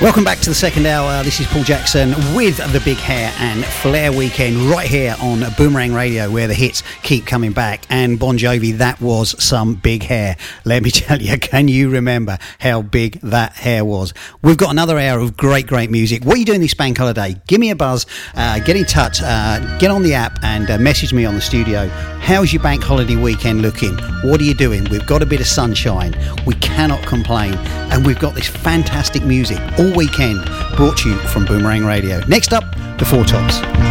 Welcome back to the second hour. This is Paul Jackson with the Big Hair and Flair Weekend right here on Boomerang Radio, where the hits keep coming back. And Bon Jovi, that was some big hair. Let me tell you, can you remember how big that hair was? We've got another hour of great music. What are you doing this bank holiday? Give me a buzz, get in touch, get on the app and message me on the studio. How's your bank holiday weekend looking? What are you doing? We've got a bit of sunshine. We cannot complain. And we've got this fantastic music all weekend, brought to you from Boomerang Radio. Next up, the Four Tops.